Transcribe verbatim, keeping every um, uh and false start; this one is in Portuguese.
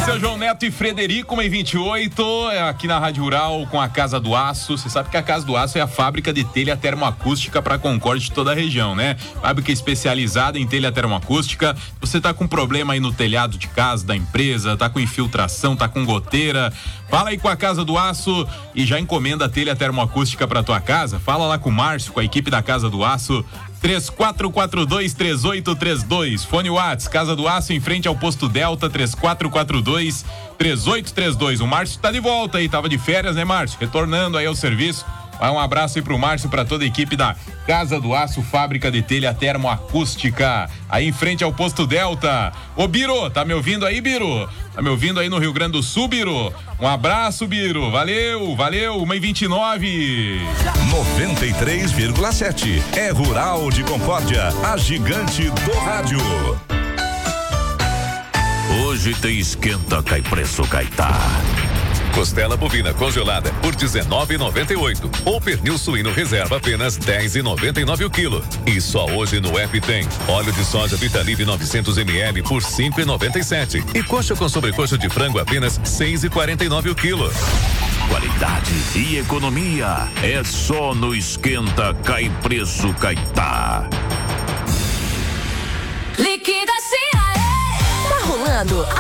Seu João Neto e Frederico, uma e vinte e oito, aqui na Rádio Rural com a Casa do Aço. Você sabe que a Casa do Aço é a fábrica de telha termoacústica para Concórdia de toda a região, né? Fábrica especializada em telha termoacústica. Você tá com problema aí no telhado de casa, da empresa, tá com infiltração, tá com goteira. Fala aí com a Casa do Aço e já encomenda a telha termoacústica para tua casa. Fala lá com o Márcio, com a equipe da Casa do Aço. três quatro quatro dois, três oito três dois. Fone Whats, Casa do Aço, em frente ao posto Delta, três quatro quatro dois, três oito três dois. O Márcio tá de volta aí, tava de férias, né, Márcio? Retornando aí ao serviço. Um abraço aí pro Márcio, pra toda a equipe da Casa do Aço, fábrica de telha termoacústica, aí em frente ao posto Delta. Ô Biro, tá me ouvindo aí, Biro? Tá me ouvindo aí no Rio Grande do Sul, Biro? Um abraço, Biro, valeu, valeu, uma e vinte e nove. noventa e três vírgula sete é Rural de Concórdia, a gigante do rádio. Hoje tem esquenta, cai preço, caetá. Costela bovina congelada por dezenove e noventa e oito. Ou pernil suíno reserva apenas dez e noventa e nove o quilo. E só hoje no app tem óleo de soja Vitalive novecentos mililitros por cinco e noventa e sete. E coxa com sobrecoxa de frango apenas seis e quarenta e nove o quilo. Qualidade e economia é só no esquenta, cai preço, caetá. Liquida-se, aê! Tá rolando